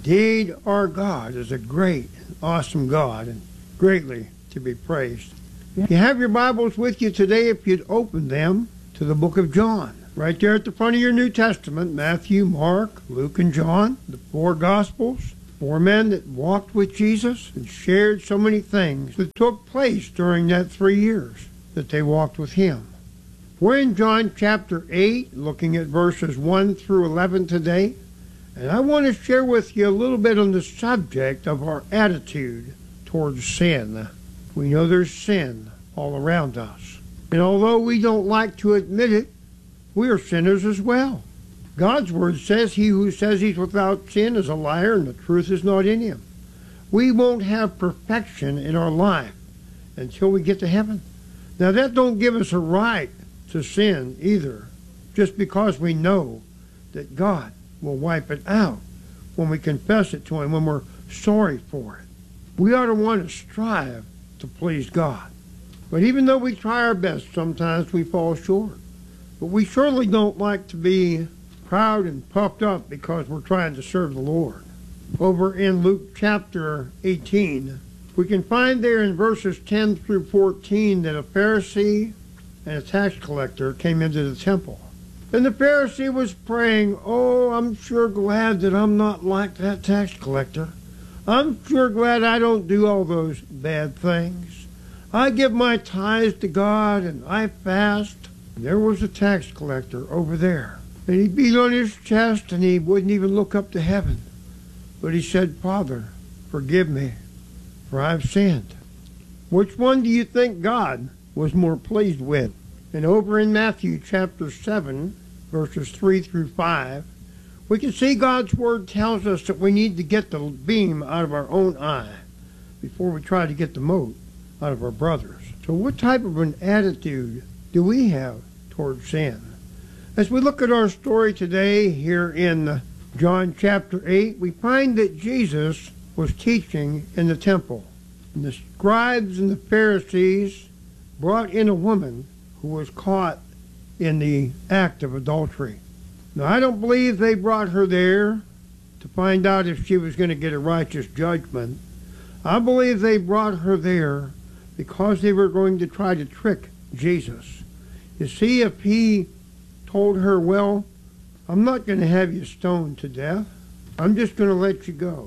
Indeed, our God is a great, awesome God, and greatly to be praised. If you have your Bibles with you today, if you'd open them to the book of John. Right there at the front of your New Testament, Matthew, Mark, Luke, and John, the four Gospels, four men that walked with Jesus and shared so many things that took place during that 3 years that they walked with him. We're in John chapter 8, looking at verses 1 through 11 today, and I want to share with you a little bit on the subject of our attitude towards sin. We know there's sin all around us, and although we don't like to admit it, we are sinners as well. God's word says, he who says he's without sin is a liar and the truth is not in him. We won't have perfection in our life until we get to heaven. Now that don't give us a right to sin either, just because we know that God will wipe it out when we confess it to him, when we're sorry for it. We ought to want to strive to please God. But even though we try our best, sometimes we fall short. But we surely don't like to be proud and puffed up because we're trying to serve the Lord. Over in Luke chapter 18, we can find there in verses 10 through 14 that a Pharisee and a tax collector came into the temple. And the Pharisee was praying, "Oh, I'm sure glad that I'm not like that tax collector. I'm sure glad I don't do all those bad things. I give my tithes to God and I fast." There was a tax collector over there, and he beat on his chest and he wouldn't even look up to heaven. But he said, "Father, forgive me, for I've sinned." Which one do you think God was more pleased with? And over in Matthew chapter 7, verses 3 through 5, we can see God's word tells us that we need to get the beam out of our own eye before we try to get the mote out of our brother's. So what type of an attitude do we have towards sin? As we look at our story today here in John chapter 8, we find that Jesus was teaching in the temple. And the scribes and the Pharisees brought in a woman who was caught in the act of adultery. Now, I don't believe they brought her there to find out if she was going to get a righteous judgment. I believe they brought her there because they were going to try to trick Jesus. You see, if he told her, "Well, I'm not going to have you stoned to death. I'm just going to let you go,"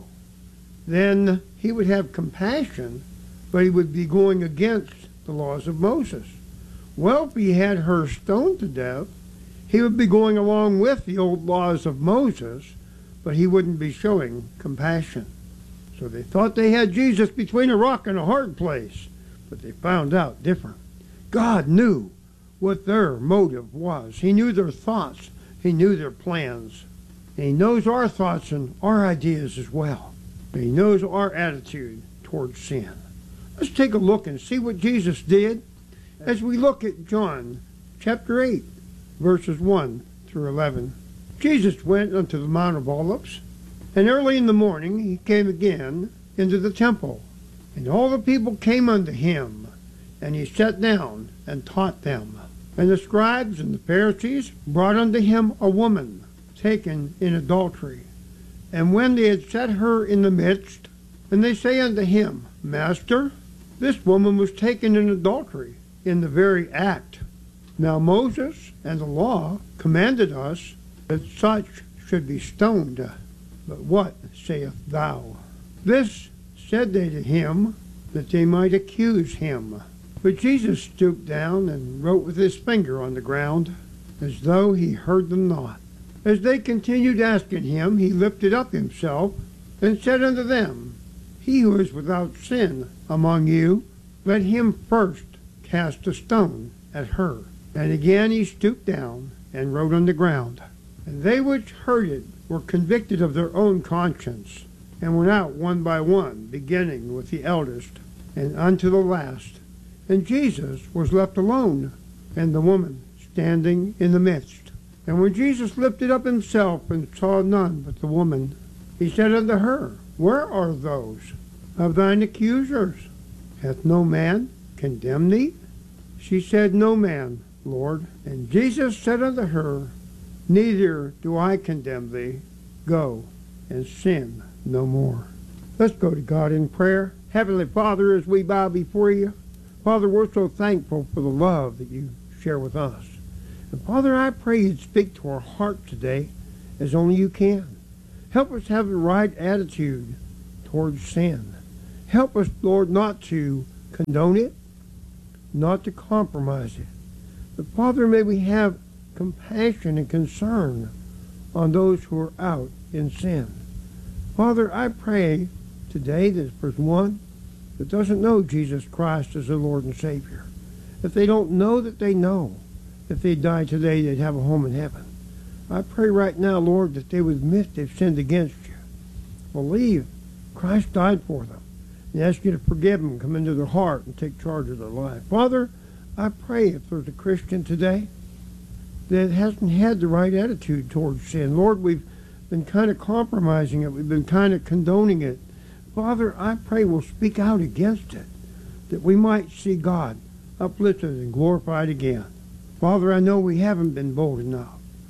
then he would have compassion, but he would be going against the laws of Moses. Well, if he had her stoned to death, he would be going along with the old laws of Moses, but he wouldn't be showing compassion. So they thought they had Jesus between a rock and a hard place, but they found out different. God knew what their motive was. He knew their thoughts. He knew their plans. And he knows our thoughts and our ideas as well. And he knows our attitude towards sin. Let's take a look and see what Jesus did as we look at John chapter 8, verses 1 through 11. Jesus went unto the Mount of Olives, and early in the morning he came again into the temple. And all the people came unto him, and he sat down and taught them. And the scribes and the Pharisees brought unto him a woman taken in adultery. And when they had set her in the midst, and they say unto him, "Master, this woman was taken in adultery in the very act. Now Moses and the law commanded us that such should be stoned. But what sayest thou?" This said they to him, that they might accuse him. But Jesus stooped down and wrote with his finger on the ground, as though he heard them not. As they continued asking him, he lifted up himself and said unto them, "He who is without sin among you, let him first cast a stone at her." And again he stooped down and wrote on the ground. And they which heard it were convicted of their own conscience, and went out one by one, beginning with the eldest, and unto the last. And Jesus was left alone, and the woman standing in the midst. And when Jesus lifted up himself and saw none but the woman, he said unto her, "Where are those of thine accusers? Hath no man condemned thee?" She said, "No man, Lord." And Jesus said unto her, "Neither do I condemn thee. Go, and sin no more. Let's go to God in prayer. Heavenly Father, as we bow before you, Father, we're so thankful for the love that you share with us. And Father, I pray you'd speak to our heart today as only you can. Help us have the right attitude towards sin. Help us, Lord, not to condone it, not to compromise it. But Father, may we have compassion and concern on those who are out in sin. Father, I pray today that if there's one that doesn't know Jesus Christ as their Lord and Savior, if they don't know that they know, if they die today, they'd have a home in heaven. I pray right now, Lord, that they would admit they've sinned against you, believe Christ died for them, and ask you to forgive them, come into their heart, and take charge of their life. Father, I pray if there's a Christian today that hasn't had the right attitude towards sin, Lord, we've been kind of compromising it, we've been kind of condoning it. Father, I pray we'll speak out against it, that we might see God uplifted and glorified again. Father, I know we haven't been bold enough.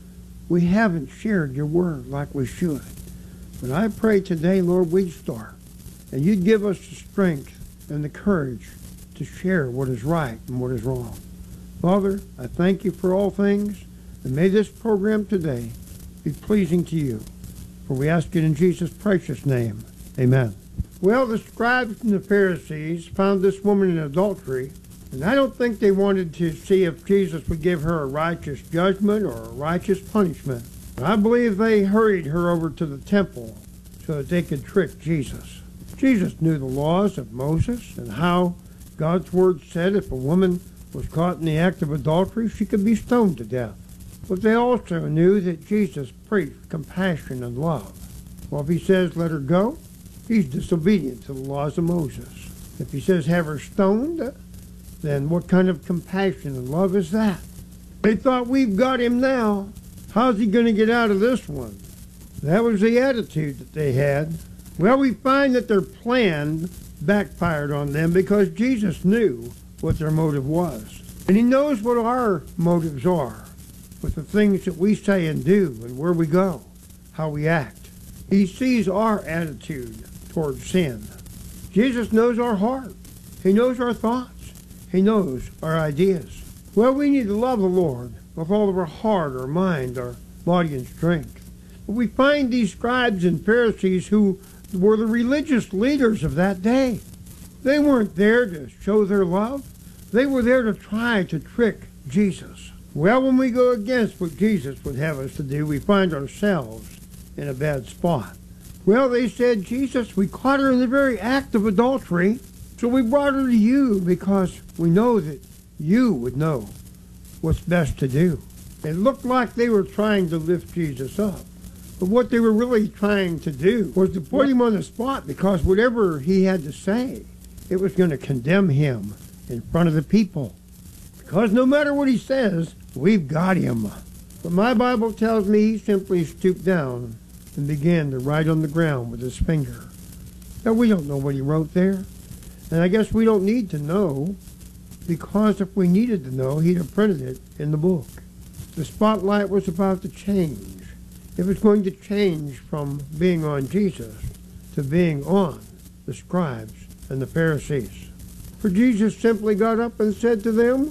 We haven't shared your word like we should. But I pray today, Lord, we'd start, and you'd give us the strength and the courage to share what is right and what is wrong. Father, I thank you for all things, and may this program today be pleasing to you. For we ask it in Jesus' precious name. Amen. Well, the scribes and the Pharisees found this woman in adultery, and I don't think they wanted to see if Jesus would give her a righteous judgment or a righteous punishment. I believe they hurried her over to the temple so that they could trick Jesus. Jesus knew the laws of Moses and how God's word said if a woman was caught in the act of adultery, she could be stoned to death. But they also knew that Jesus preached compassion and love. Well, if he says let her go, he's disobedient to the laws of Moses. If he says have her stoned, then what kind of compassion and love is that? They thought, we've got him now. How's he going to get out of this one? That was the attitude that they had. Well, we find that their plan backfired on them because Jesus knew what their motive was. And he knows what our motives are with the things that we say and do and where we go, how we act. He sees our attitude towards sin. Jesus knows our heart. He knows our thoughts. He knows our ideas. Well, we need to love the Lord with all of our heart, our mind, our body, and strength. But we find these scribes and Pharisees who were the religious leaders of that day. They weren't there to show their love. They were there to try to trick Jesus. Well, when we go against what Jesus would have us to do, we find ourselves in a bad spot. Well, they said, Jesus, we caught her in the very act of adultery, so we brought her to you because we know that you would know what's best to do. It looked like they were trying to lift Jesus up. But what they were really trying to do was to put him on the spot because whatever he had to say, it was going to condemn him in front of the people. Because no matter what he says, we've got him. But my Bible tells me he simply stooped down and began to write on the ground with his finger. Now, we don't know what he wrote there. And I guess we don't need to know, because if we needed to know, he'd have printed it in the book. The spotlight was about to change. It was going to change from being on Jesus to being on the scribes and the Pharisees. For Jesus simply got up and said to them,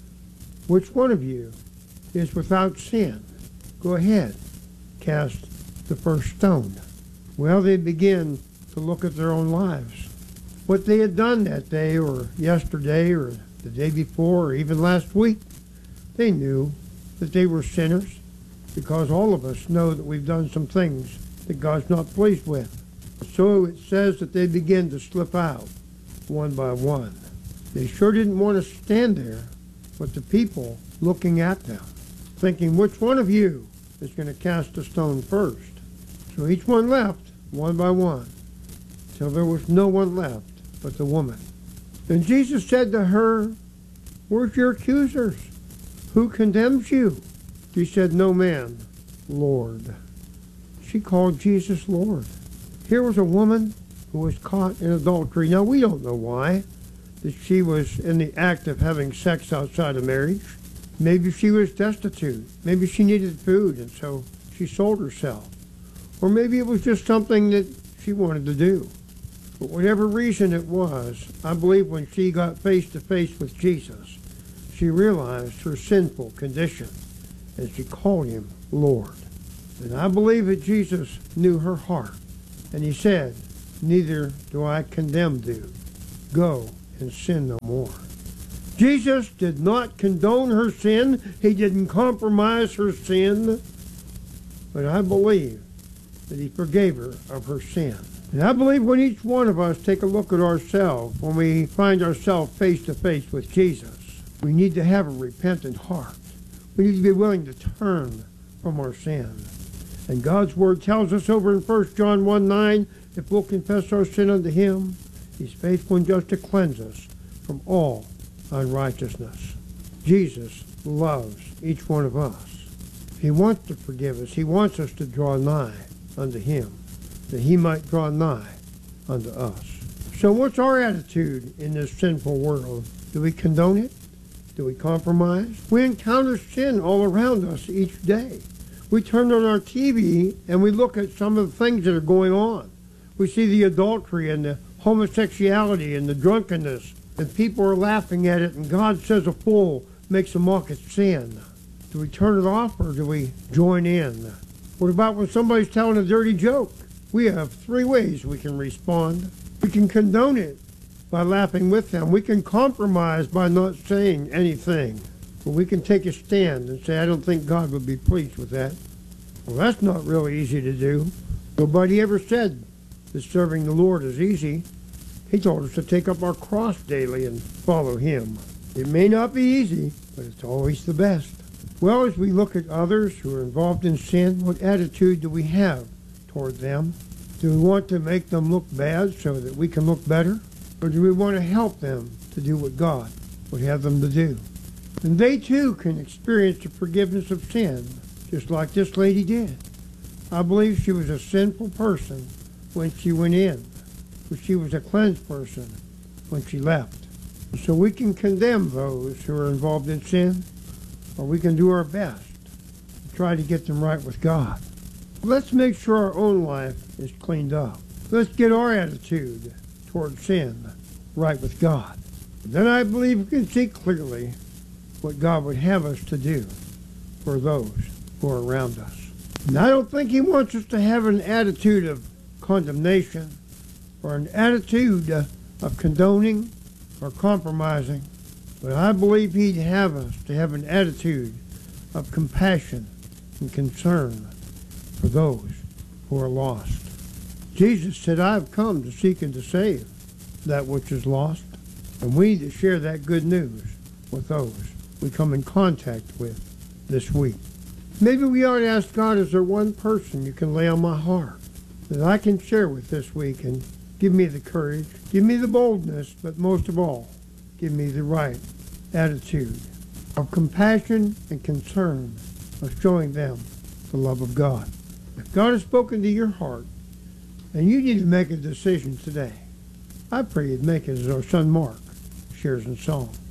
which one of you is without sin? Go ahead, cast the first stone. Well, they began to look at their own lives. What they had done that day or yesterday or the day before or even last week, they knew that they were sinners because all of us know that we've done some things that God's not pleased with. So it says that they began to slip out one by one. They sure didn't want to stand there with the people looking at them, thinking which one of you is going to cast a stone first. So each one left one by one till there was no one left but the woman. Then Jesus said to her, where's your accusers? Who condemns you? She said, no man, Lord. She called Jesus Lord. Here was a woman who was caught in adultery. Now, we don't know why. That she was in the act of having sex outside of marriage. Maybe she was destitute. Maybe she needed food, and so she sold herself. Or maybe it was just something that she she wanted to do. But whatever reason it was, I believe when she got face to face with Jesus, she realized her sinful condition, and she called him Lord. And I believe that Jesus knew her heart, and he said, "Neither do I condemn thee. Go and sin no more." Jesus did not condone her sin. He didn't compromise her sin. But I believe that he forgave her of her sin. And I believe when each one of us take a look at ourselves, when we find ourselves face to face with Jesus, we need to have a repentant heart. We need to be willing to turn from our sin. And God's Word tells us over in 1 John 1:9, if we'll confess our sin unto him, he's faithful and just to cleanse us from all unrighteousness. Jesus loves each one of us. He wants to forgive us. He wants us to draw nigh unto him, that he might draw nigh unto us. So what's our attitude in this sinful world? Do we condone it? Do we compromise? We encounter sin all around us each day. We turn on our TV and we look at some of the things that are going on. We see the adultery and the homosexuality and the drunkenness, and people are laughing at it, and God says a fool makes a mock at sin. Do we turn it off or do we join in? What about when somebody's telling a dirty joke? We have three ways we can respond. We can condone it by laughing with them. We can compromise by not saying anything. But we can take a stand and say, I don't think God would be pleased with that. Well, that's not really easy to do. Nobody ever said that serving the Lord is easy. He told us to take up our cross daily and follow him. It may not be easy, but it's always the best. Well, as we look at others who are involved in sin, what attitude do we have toward them? Do we want to make them look bad so that we can look better? Or do we want to help them to do what God would have them to do? And they too can experience the forgiveness of sin, just like this lady did. I believe she was a sinful person when she went in, but she was a cleansed person when she left. So we can condemn those who are involved in sin, or we can do our best to try to get them right with God. Let's make sure our own life is cleaned up. Let's get our attitude toward sin right with God. Then I believe we can see clearly what God would have us to do for those who are around us. And I don't think he wants us to have an attitude of condemnation or an attitude of condoning or compromising, but I believe he'd have us to have an attitude of compassion and concern for those who are lost. Jesus said, I have come to seek and to save that which is lost, and we need to share that good news with those we come in contact with this week. Maybe we ought to ask God, is there one person you can lay on my heart that I can share with this week, and give me the courage, give me the boldness, but most of all, give me the right attitude of compassion and concern of showing them the love of God. If God has spoken to your heart, and you need to make a decision today, I pray you'd make it as our son Mark shares in song.